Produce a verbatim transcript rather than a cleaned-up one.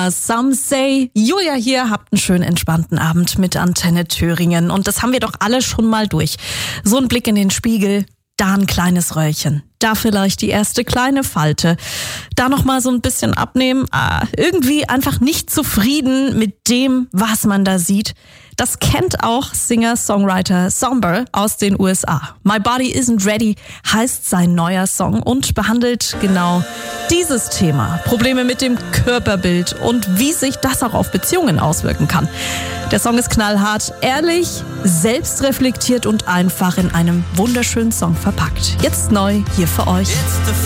Singer, Some Say. Julia hier, habt einen schönen entspannten Abend mit Antenne Thüringen. Und das haben wir doch alle schon mal durch. So ein Blick in den Spiegel, da ein kleines Röllchen, da vielleicht die erste kleine Falte, da nochmal so ein bisschen abnehmen, ah, irgendwie einfach nicht zufrieden mit dem, was man da sieht. Das kennt auch Singer-Songwriter Somber aus den U S A. My Body Isn't Ready heißt sein neuer Song und behandelt genau dieses Thema. Probleme mit dem Körperbild und wie sich das auch auf Beziehungen auswirken kann. Der Song ist knallhart, ehrlich, selbstreflektiert und einfach in einem wunderschönen Song verpackt. Jetzt neu hier für euch.